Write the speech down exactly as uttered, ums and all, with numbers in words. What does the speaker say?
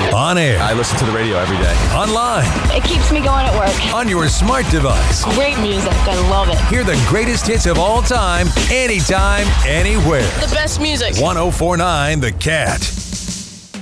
On air. I listen to the radio every day. Online. It keeps me going at work. On your smart device. Great music. I love it. Hear the greatest hits of all time, anytime, anywhere. The best music. one oh four point nine The Cat.